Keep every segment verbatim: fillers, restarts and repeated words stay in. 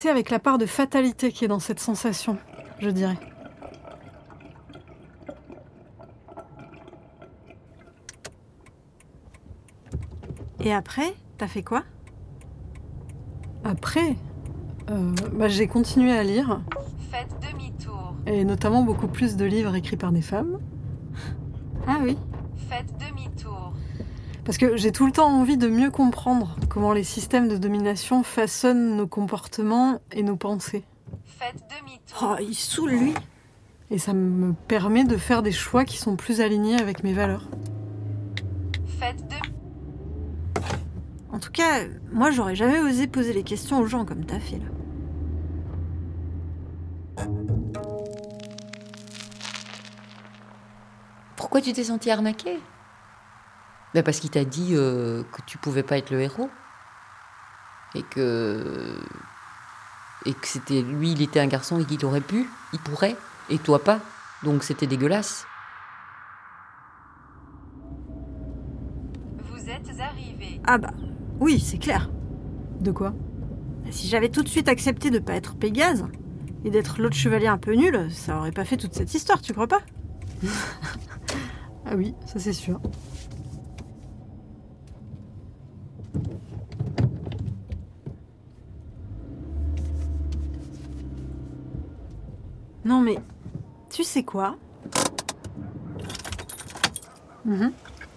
C'est avec la part de fatalité qui est dans cette sensation, je dirais. Et après, t'as fait quoi ? Après, euh, bah, j'ai continué à lire. Faites demi-tour. Et notamment beaucoup plus de livres écrits par des femmes. Ah oui ? Faites demi-tour. Parce que j'ai tout le temps envie de mieux comprendre comment les systèmes de domination façonnent nos comportements et nos pensées. Faites demi-tour. Oh, il saoule, lui. Et ça me permet de faire des choix qui sont plus alignés avec mes valeurs. Faites demi-tour. En tout cas, moi, j'aurais jamais osé poser les questions aux gens comme t'as fait, là. Pourquoi tu t'es senti arnaqué ? Ben parce qu'il t'a dit euh, que tu pouvais pas être le héros. Et que... Et que c'était lui, il était un garçon et qu'il aurait pu, il pourrait, et toi pas. Donc c'était dégueulasse. Vous êtes arrivé. Ah bah, oui, c'est clair. De quoi ? Si j'avais tout de suite accepté de pas être Pégase, et d'être l'autre chevalier un peu nul, ça aurait pas fait toute cette histoire, tu crois pas ? Ah oui, ça c'est sûr. Non mais, tu sais quoi ? Mhm.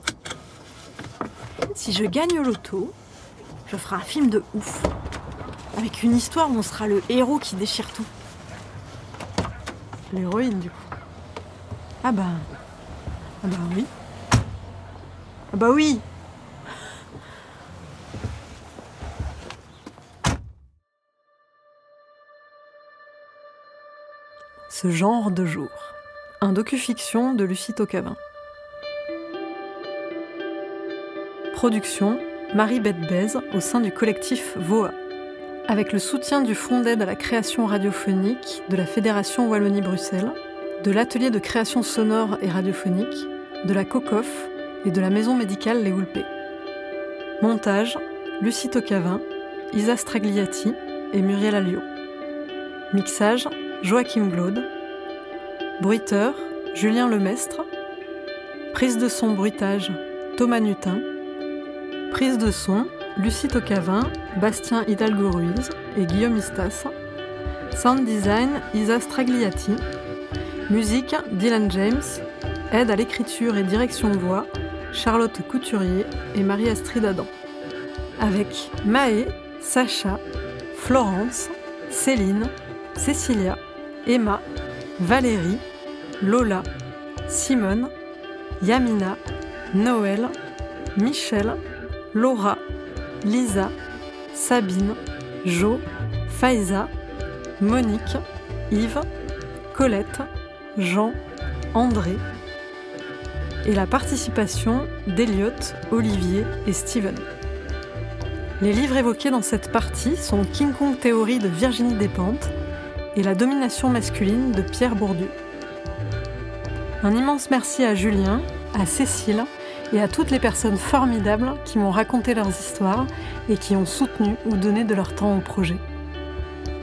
Si je gagne au loto, je ferai un film de ouf. Avec une histoire où on sera le héros qui déchire tout. L'héroïne, du coup. Ah bah... Ah bah oui. Ah bah oui. Ce genre de jour. Un docu-fiction de Lucie Tocavin. Production Marie-Beth Bèze au sein du collectif V O A. Avec le soutien du Fonds d'aide à la création radiophonique de la Fédération Wallonie-Bruxelles, de l'atelier de création sonore et radiophonique, de la COCOF et de la maison médicale Les Houlpés. Montage Lucie Tocavin, Isa Stragliati et Muriel Alliot. Mixage Joachim Glaude. Bruiteur Julien Lemestre. Prise de son bruitage Thomas Nutin. Prise de son Lucie Tocavin, Bastien Hidalgo-Ruiz et Guillaume Istas. Sound design Isa Stragliati. Musique Dylan James. Aide à l'écriture et direction voix Charlotte Couturier et Marie-Astrid Adam. Avec Maë, Sacha, Florence, Céline, Cécilia, Emma, Valérie, Lola, Simone, Yamina, Noël, Michel, Laura, Lisa, Sabine, Jo, Faiza, Monique, Yves, Colette, Jean, André, et la participation d'Eliott, Olivier et Steven. Les livres évoqués dans cette partie sont King Kong Theory de Virginie Despentes et La domination masculine de Pierre Bourdieu. Un immense merci à Julien, à Cécile et à toutes les personnes formidables qui m'ont raconté leurs histoires et qui ont soutenu ou donné de leur temps au projet.